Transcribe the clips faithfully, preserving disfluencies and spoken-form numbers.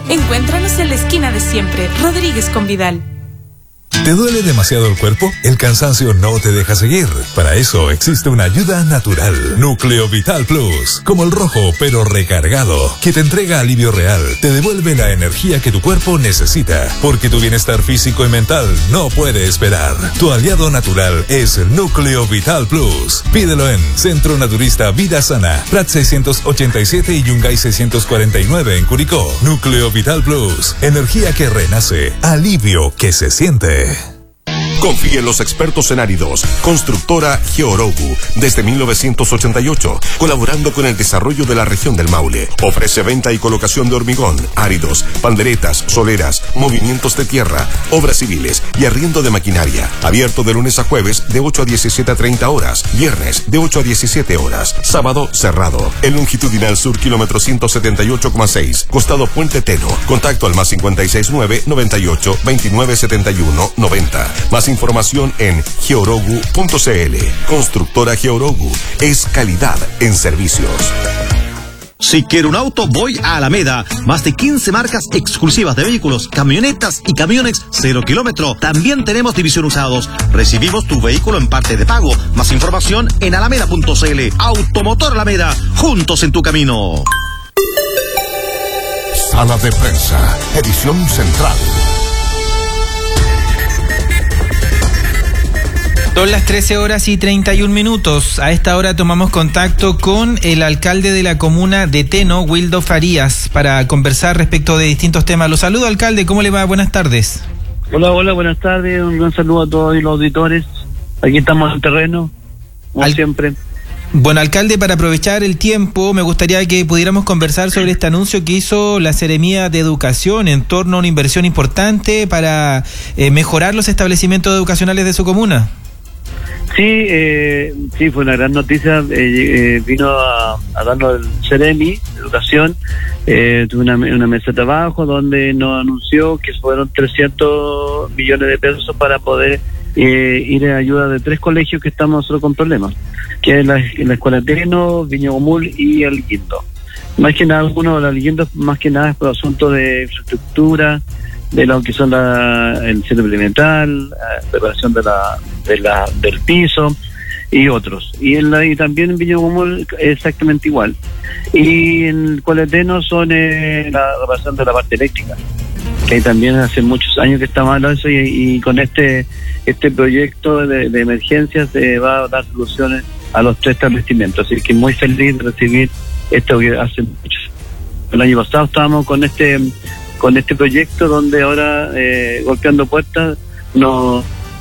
Encuéntranos en la esquina de siempre, Rodríguez con Vidal. ¿Te duele demasiado el cuerpo? El cansancio no te deja seguir. Para eso existe una ayuda natural. Núcleo Vital Plus. Como el rojo, pero recargado. Que te entrega alivio real. Te devuelve la energía que tu cuerpo necesita. Porque tu bienestar físico y mental no puede esperar. Tu aliado natural es el Núcleo Vital Plus. Pídelo en Centro Naturista Vida Sana. Prat seiscientos ochenta y siete y Yungay seiscientos cuarenta y nueve en Curicó. Núcleo Vital Plus. Energía que renace. Alivio que se siente. Confíe en los expertos en áridos. Constructora Georogu, desde mil novecientos ochenta y ocho, colaborando con el desarrollo de la región del Maule. Ofrece venta y colocación de hormigón, áridos, panderetas, soleras, movimientos de tierra, obras civiles y arriendo de maquinaria. Abierto de lunes a jueves de ocho a diecisiete a treinta horas, viernes de ocho a diecisiete horas, sábado cerrado. El longitudinal sur, kilómetro ciento setenta y ocho coma seis, costado Puente Teno. Contacto al más cincuenta y seis nueve, noventa y ocho, veintinueve setenta y uno, noventa. Más información en georogu punto cl. Constructora Georogu es calidad en servicios. Si quiero un auto, voy a Alameda. Más de quince marcas exclusivas de vehículos, camionetas y camiones cero kilómetro. También tenemos división usados. Recibimos tu vehículo en parte de pago. Más información en alameda punto cl. Automotor Alameda, juntos en tu camino. Sala de prensa, edición central. Son las trece horas y treinta y un minutos. A esta hora tomamos contacto con el alcalde de la comuna de Teno, Wildo Farías, para conversar respecto de distintos temas. Los saludo, alcalde. ¿Cómo le va? Buenas tardes. Hola, hola, buenas tardes. Un gran saludo a todos los auditores. Aquí estamos en terreno, como Al... siempre. Bueno, alcalde, para aprovechar el tiempo, me gustaría que pudiéramos conversar sobre este anuncio que hizo la Seremía de Educación en torno a una inversión importante para eh, mejorar los establecimientos educacionales de su comuna. Sí, eh, sí, fue una gran noticia. Eh, eh, vino a, a darnos el Ceremi de Educación. Eh, tuvo una, una mesa de trabajo donde nos anunció que fueron trescientos millones de pesos para poder eh, ir en ayuda de tres colegios que estamos nosotros con problemas, que es la, la Escuela Teno, Viña Comul y El Guindo. Más que nada, uno de los Guindos, más que nada es por asuntos de infraestructura, de lo que son la, el centro experimental, la preparación de la, de la del piso y otros. Y en la, y también en Viña Común exactamente igual. Y en el Cualeteno son eh, la reparación de la parte eléctrica, que también hace muchos años que está malo eso, y, y con este este proyecto de, de emergencias se va a dar soluciones a los tres establecimientos. Así que muy feliz de recibir esto que hace mucho. El año pasado estábamos con este con este proyecto donde ahora eh, golpeando puertas no.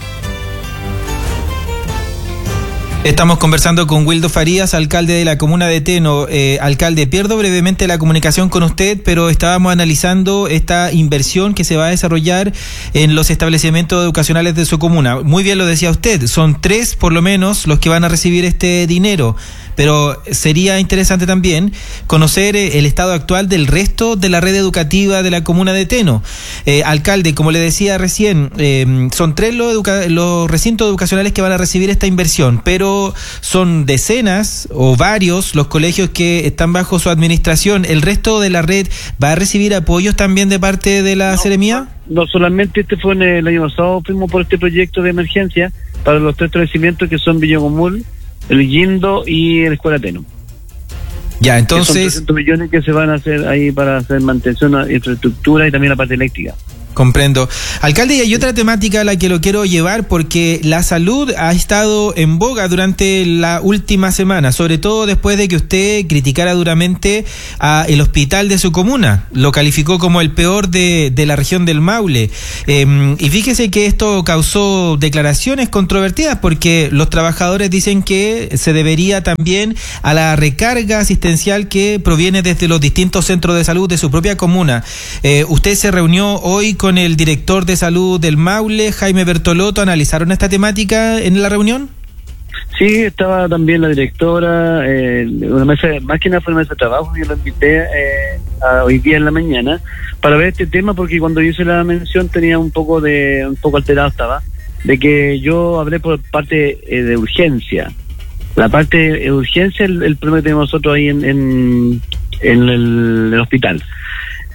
Estamos conversando con Wildo Farías, alcalde de la comuna de Teno. Eh, alcalde, pierdo brevemente la comunicación con usted, pero estábamos analizando esta inversión que se va a desarrollar en los establecimientos educacionales de su comuna. Muy bien lo decía usted, son tres por lo menos los que van a recibir este dinero, pero sería interesante también conocer el estado actual del resto de la red educativa de la comuna de Teno. Eh, alcalde, como le decía recién, eh, son tres los, educa- los recintos educacionales que van a recibir esta inversión, pero son decenas o varios los colegios que están bajo su administración. ¿El resto de la red va a recibir apoyos también de parte de la no, Seremía? No, no solamente este fue en el año pasado, fuimos por este proyecto de emergencia para los tres establecimientos que son Viña Común, El Guindo y el Escuela Teno. Ya, entonces... Que son trescientos millones que se van a hacer ahí para hacer mantención de infraestructura y también la parte eléctrica. Comprendo. Alcalde, y hay otra temática a la que lo quiero llevar porque la salud ha estado en boga durante la última semana, sobre todo después de que usted criticara duramente a el hospital de su comuna. Lo calificó como el peor de, de la región del Maule. Eh, y fíjese que esto causó declaraciones controvertidas porque los trabajadores dicen que se debería también a la recarga asistencial que proviene desde los distintos centros de salud de su propia comuna. Eh, usted se reunió hoy con con el director de salud del Maule, Jaime Bertolotto. ¿Analizaron esta temática en la reunión? Sí, estaba también la directora, eh, una mesa, más que nada fue una mesa de trabajo, yo la invité eh, a hoy día en la mañana para ver este tema, porque cuando yo hice la mención tenía un poco de, un poco alterado estaba, de que yo hablé por parte eh, de urgencia. La parte de urgencia, el, el problema que tenemos nosotros ahí en, en, en el, el hospital.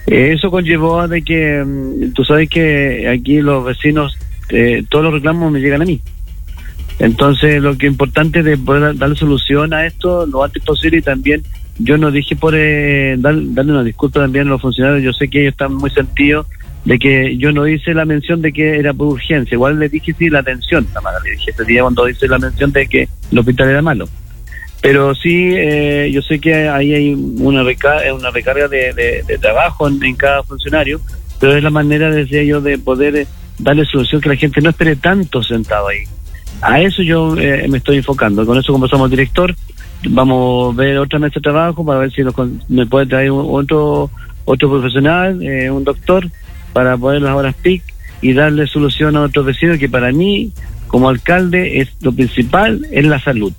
Eh, eso conllevó de que, um, tú sabes que aquí los vecinos, eh, todos los reclamos me llegan a mí. Entonces, lo que es importante es de poder darle solución a esto lo antes posible, y también yo no dije por eh, dar, darle una disculpa también a los funcionarios. Yo sé que ellos están muy sentidos de que yo no hice la mención de que era por urgencia. Igual les dije sí la atención, nada más le dije ese día cuando hice la mención de que el hospital era malo. Pero sí, eh, yo sé que ahí hay una recarga, una recarga de, de, de trabajo en, en cada funcionario, pero es la manera, decía yo, de poder eh, darle solución, que la gente no espere tanto sentado ahí. A eso yo eh, me estoy enfocando. Con eso conversamos al director, vamos a ver otra mesa de trabajo para ver si nos, me puede traer otro otro profesional, eh, un doctor, para poder las horas pic y darle solución a otros vecinos, que para mí, como alcalde, es lo principal, es la salud.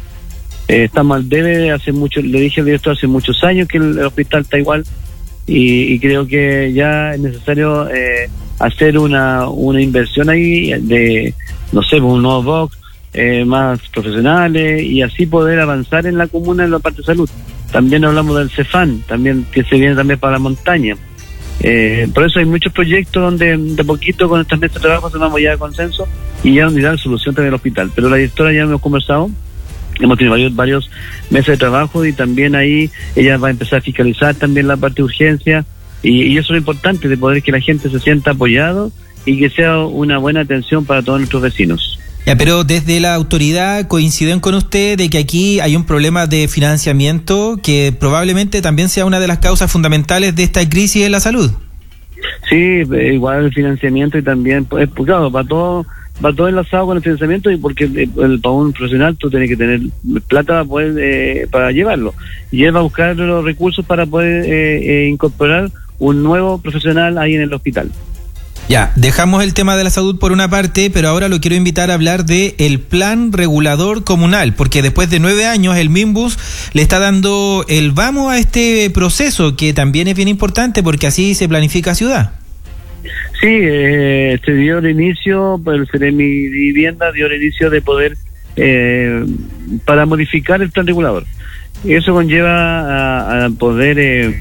Eh, estamos al debe, hace mucho, le dije al director hace muchos años que el, el hospital está igual, y, y creo que ya es necesario eh, hacer una, una inversión ahí de, no sé, un nuevo box, eh, más profesionales, y así poder avanzar en la comuna en la parte de salud. También hablamos del Cefán, también que se viene también para la montaña. Eh, por eso hay muchos proyectos donde de poquito con estas mesas de trabajo se vamos ya a consenso y ya unidad de solución también al hospital. Pero la directora ya hemos conversado, hemos tenido varios, varios meses de trabajo, y también ahí ella va a empezar a fiscalizar también la parte de urgencia, y, y eso es lo importante, de poder que la gente se sienta apoyado y que sea una buena atención para todos nuestros vecinos. Ya, pero desde la autoridad coinciden con usted de que aquí hay un problema de financiamiento que probablemente también sea una de las causas fundamentales de esta crisis de la salud. Sí, igual el financiamiento, y también, pues, claro, va todo, va todo enlazado con el financiamiento, y porque el, el, para un profesional tú tienes que tener plata para poder, eh, para llevarlo, y él va a buscar los recursos para poder eh, eh, incorporar un nuevo profesional ahí en el hospital. Ya, dejamos el tema de la salud por una parte, pero ahora lo quiero invitar a hablar de el plan regulador comunal, porque después de nueve años el MIMBUS le está dando el vamos a este proceso, que también es bien importante porque así se planifica ciudad. Sí, eh, se dio el inicio, el Ceremi Vivienda dio el inicio de poder, eh, para modificar el plan regulador. Eso conlleva a, a poder... Eh,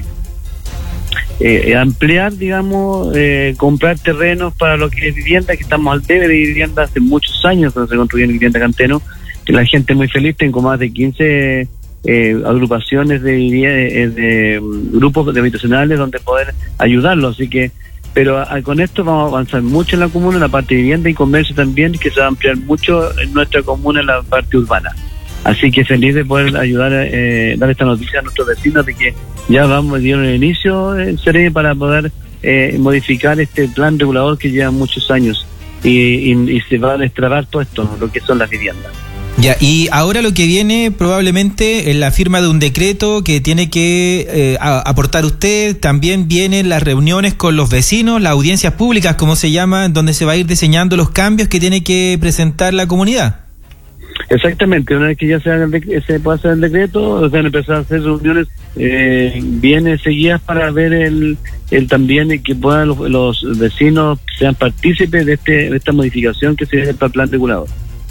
Eh, ampliar, digamos, eh, comprar terrenos para lo que es vivienda, que estamos al debe de vivienda hace muchos años cuando se construyó en vivienda Canteno, que la gente es muy feliz. Tengo más de quince eh, agrupaciones de, de, de um, grupos de habitacionales donde poder ayudarlos, así que, pero a, con esto vamos a avanzar mucho en la comuna, en la parte de vivienda y comercio también, que se va a ampliar mucho en nuestra comuna, en la parte urbana. Así que feliz de poder ayudar, eh, dar esta noticia a nuestros vecinos de que ya vamos, dieron el inicio en Ceremi para poder eh, modificar este plan regulador que lleva muchos años, y, y, y se va a destrabar todo esto, ¿no?, lo que son las viviendas. Ya, y ahora lo que viene probablemente es la firma de un decreto que tiene que eh, a, aportar usted. También vienen las reuniones con los vecinos, las audiencias públicas, como se llama, donde se va a ir diseñando los cambios que tiene que presentar la comunidad. Exactamente, una vez que ya se, haga el dec- se pueda hacer el decreto, van a empezar a hacer reuniones eh, bien seguidas para ver el, el también que puedan los, los vecinos sean partícipes de este de esta modificación que se hace para el plan regulador.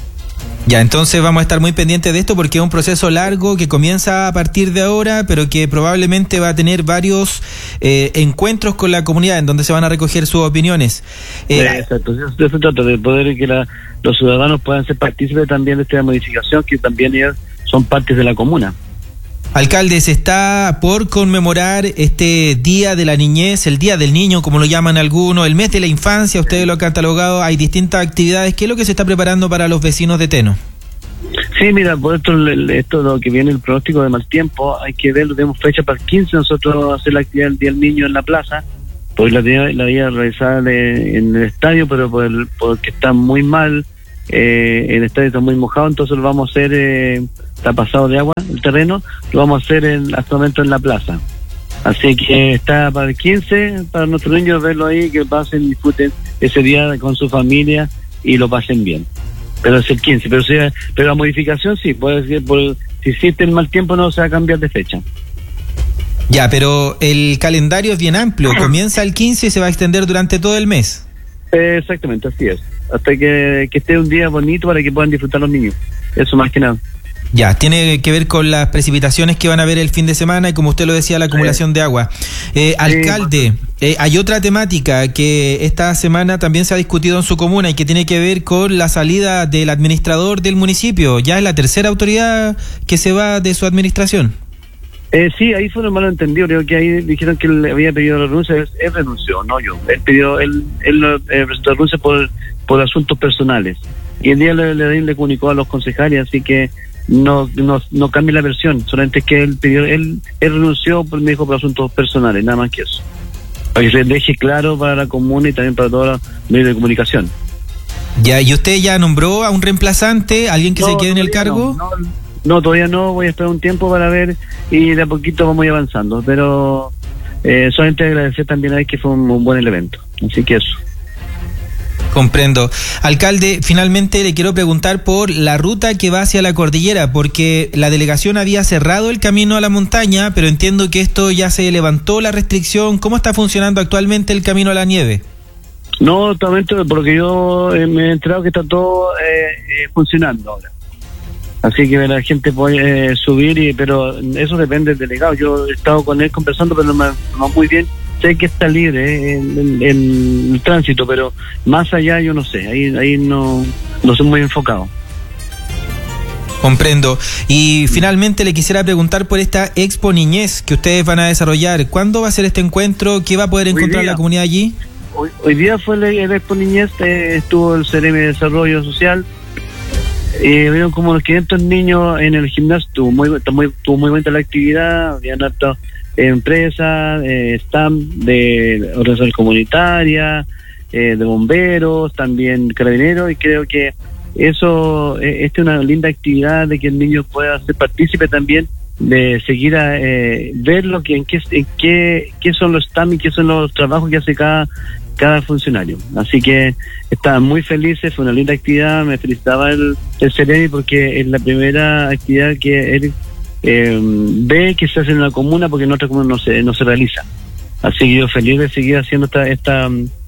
Ya, entonces vamos a estar muy pendientes de esto porque es un proceso largo que comienza a partir de ahora, pero que probablemente va a tener varios eh, encuentros con la comunidad en donde se van a recoger sus opiniones. Eh, Exacto, de eso se trata, de poder que la, los ciudadanos puedan ser partícipes también de esta modificación, que también ellos son partes de la comuna. Alcalde, se está por conmemorar este Día de la Niñez, el Día del Niño, como lo llaman algunos, el mes de la infancia, ustedes lo han catalogado, hay distintas actividades. ¿Qué es lo que se está preparando para los vecinos de Teno? Sí, mira, por esto, esto lo que viene el pronóstico de mal tiempo, hay que verlo, tenemos fecha para el quince, nosotros hacer la actividad del Día del Niño en la plaza, pues la tenía, la había realizada en el estadio, pero por el, porque está muy mal, eh, el estadio está muy mojado, entonces lo vamos a hacer... Eh, está pasado de agua el terreno, lo vamos a hacer en, hasta el momento en la plaza. Así que está para el quince, para nuestros niños verlo ahí, que pasen, disfruten ese día con su familia y lo pasen bien. Pero es el quince, pero si, pero la modificación sí, puede ser, por, si existe el mal tiempo no se va a cambiar de fecha. Ya, pero el calendario es bien amplio, comienza el quince y se va a extender durante todo el mes. Eh, exactamente, así es. Hasta que, que esté un día bonito para que puedan disfrutar los niños. Eso más que nada. Ya, tiene que ver con las precipitaciones que van a haber el fin de semana y, como usted lo decía, la acumulación sí. de agua. Eh, alcalde, eh, hay otra temática que esta semana también se ha discutido en su comuna y que tiene que ver con la salida del administrador del municipio. Ya es la tercera autoridad que se va de su administración. Eh, sí, ahí fue un malentendido. Creo que ahí dijeron que él había pedido la renuncia. Él, él renunció, no yo. Él pidió, él, él eh, presentó renuncia por, por asuntos personales. Y el día le, le, le comunicó a los concejales, así que no no no cambie la versión, solamente que él pidió, él, él renunció por, me dijo, por asuntos personales, nada más que eso. Para que se deje claro para la comuna y también para todos los medios de comunicación. Ya, ¿y usted ya nombró a un reemplazante, alguien que no, se quede en el cargo? No, no, no, todavía no, voy a esperar un tiempo para ver y de a poquito vamos a ir avanzando, pero eh, solamente agradecer también a él que fue un, un buen evento, así que eso. Comprendo. Alcalde, finalmente le quiero preguntar por la ruta que va hacia la cordillera, porque la delegación había cerrado el camino a la montaña, pero entiendo que esto ya se levantó la restricción. ¿Cómo está funcionando actualmente el camino a la nieve? No, totalmente, porque yo eh, me he enterado que está todo eh, eh, funcionando ahora. Así que la gente puede eh, subir, y pero eso depende del delegado. Yo he estado con él conversando, pero no, no muy bien. Sé que está libre en, en, en el tránsito, pero más allá yo no sé, ahí ahí no, no soy muy enfocado. Comprendo. Y finalmente le quisiera preguntar por esta Expo Niñez que ustedes van a desarrollar. ¿Cuándo va a ser este encuentro? ¿Qué va a poder encontrar la comunidad allí? Hoy, hoy día fue el, el Expo Niñez, eh, estuvo el C R M de Desarrollo Social, eh, vieron como los quinientos niños en el gimnasio, estuvo muy, muy, estuvo muy buena la actividad, habían harto empresas, eh, stand de organización comunitaria, eh, de bomberos, también carabineros, y creo que eso, eh, esta es una linda actividad de que el niño pueda ser partícipe también, de seguir a eh, ver lo que en qué, en qué qué son los stands y qué son los trabajos que hace cada cada funcionario. Así que estaban muy felices, fue una linda actividad, me felicitaba el, el C R E M I porque es la primera actividad que él Eh, ve que se hace en la comuna, porque en otra comuna no se no se realiza. Así que yo feliz de seguir haciendo esta esta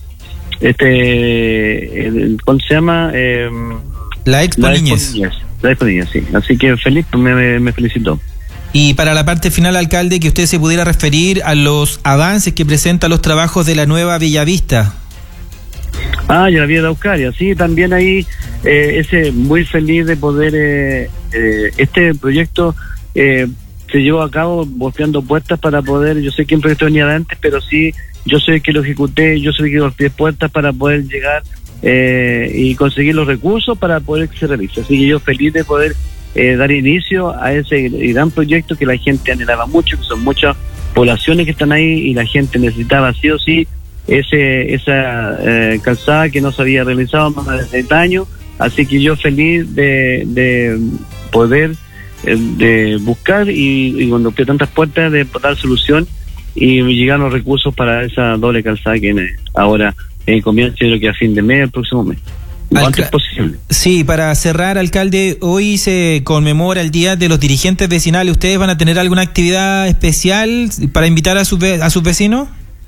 este el, ¿cómo se llama? Eh, la Expo Niñez. La Expo Niñez, sí. Así que feliz, me, me, me felicitó. Y para la parte final, alcalde, que usted se pudiera referir a los avances que presentan los trabajos de la nueva Bellavista. Ah, ya la Vía de Araucaria, sí, también ahí eh, ese muy feliz de poder eh, eh, este proyecto Eh, se llevó a cabo golpeando puertas para poder, yo sé que el proyecto venía de antes, pero sí, yo soy el que lo ejecuté, yo soy el que golpeé puertas para poder llegar eh, y conseguir los recursos para poder que se realice. Así que yo feliz de poder eh, dar inicio a ese gran proyecto que la gente anhelaba mucho, que son muchas poblaciones que están ahí y la gente necesitaba sí o sí ese esa eh, calzada que no se había realizado más de treinta años. Así que yo feliz de, de poder de buscar y, y cuando pide tantas puertas de dar solución y llegar los recursos para esa doble calzada que viene ahora eh, comienza, yo creo que a fin de mes, el próximo mes, lo Alca- antes posible. Sí, para cerrar, alcalde, hoy se conmemora el Día de los Dirigentes Vecinales. ¿Ustedes van a tener alguna actividad especial para invitar a sus ve- a sus vecinos?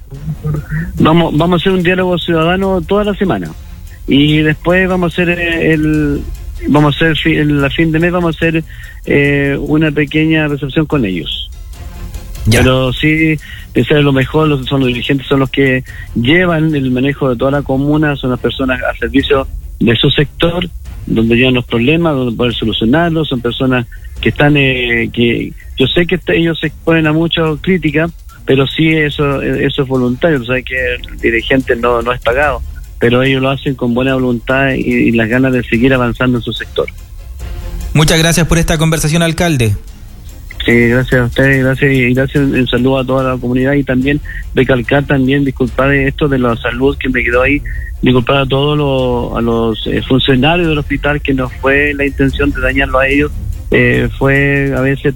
Vamos vamos a hacer un diálogo ciudadano toda la semana y después vamos a hacer el Vamos a hacer, en la fin de mes vamos a hacer eh, una pequeña recepción con ellos. Ya. Pero sí, pensar lo mejor, los, son los dirigentes, son los que llevan el manejo de toda la comuna, son las personas al servicio de su sector, donde llevan los problemas, donde poder solucionarlos, son personas que están, eh, que yo sé que ellos se exponen a mucha crítica, pero sí eso eso es voluntario, o sea que el dirigente no, no es pagado, pero ellos lo hacen con buena voluntad y, y las ganas de seguir avanzando en su sector. Muchas gracias por esta conversación, alcalde. Sí, gracias a ustedes, gracias y gracias, un saludo a toda la comunidad y también recalcar también, disculpar esto de la salud que me quedó ahí, disculpar a todos los, a los eh, funcionarios del hospital, que no fue la intención de dañarlo a ellos, eh, fue a veces